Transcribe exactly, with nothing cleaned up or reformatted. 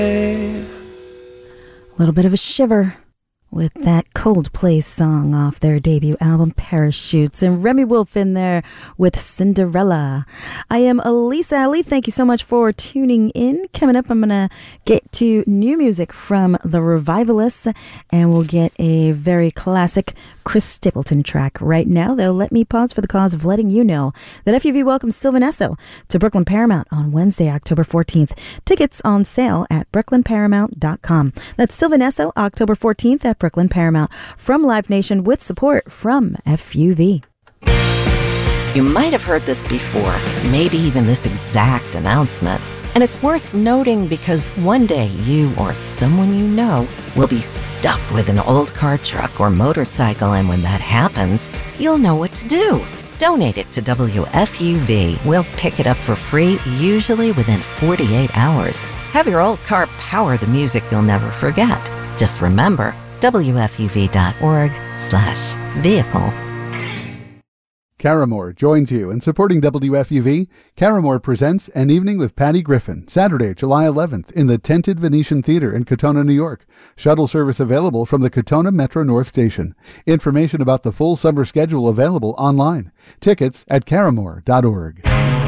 A little bit of a shiver with that Coldplay song off their debut album, Parachutes, and Remy Wolf in there with Cinderella. I am Elisa Ali. Thank you so much for tuning in. Coming up, I'm going to get to new music from the Revivalists, and we'll get a very classic Chris Stapleton track. Right now, though, let me pause for the cause of letting you know that F U V welcomes Sylvan Esso to Brooklyn Paramount on Wednesday, October fourteenth. Tickets on sale at brooklyn paramount dot com. That's Sylvan Esso, October fourteenth at Brooklyn Paramount, from Live Nation with support from F U V. You might have heard this before, maybe even this exact announcement. And it's worth noting because one day you or someone you know will be stuck with an old car, truck, or motorcycle, and when that happens, you'll know what to do. Donate it to W F U V. We'll pick it up for free, usually within forty-eight hours. Have your old car power the music you'll never forget. Just remember, W F U V dot org slash vehicle. Caramore joins you in supporting W F U V. Caramore presents An Evening with Patty Griffin, Saturday, July eleventh, in the Tented Venetian Theater in Katona, New York. Shuttle service available from the Katona Metro North Station. Information about the full summer schedule available online. Tickets at caramore dot org.